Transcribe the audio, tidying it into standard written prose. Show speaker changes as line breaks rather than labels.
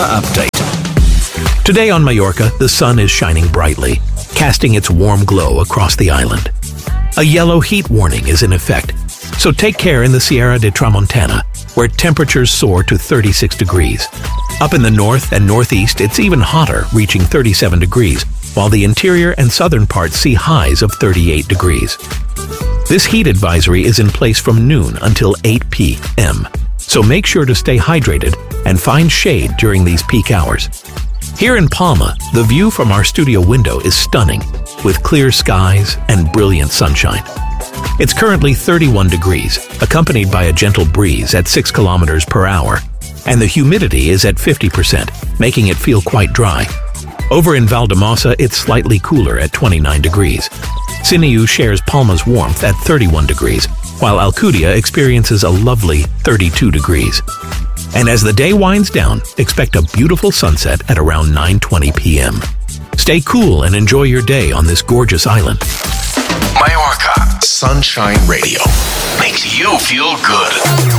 Update. Today on Majorca, the sun is shining brightly, casting its warm glow across the island. A yellow heat warning is in effect, so take care in the Sierra de Tramontana, where temperatures soar to 36 degrees. Up in the north and northeast, it's even hotter, reaching 37 degrees, while the interior and southern parts see highs of 38 degrees. This heat advisory is in place from noon until 8 p.m., so make sure to stay hydrated and find shade during these peak hours. Here in Palma, the view from our studio window is stunning, with clear skies and brilliant sunshine. It's currently 31 degrees, accompanied by a gentle breeze at 6 kilometers per hour, and the humidity is at 50%, making it feel quite dry. Over in Valldemossa, it's slightly cooler at 29 degrees. Siniu shares Palma's warmth at 31 degrees, while Alcudia experiences a lovely 32 degrees. And as the day winds down, expect a beautiful sunset at around 9:20 p.m. Stay cool and enjoy your day on this gorgeous island.
Majorca Sunshine Radio makes you feel good.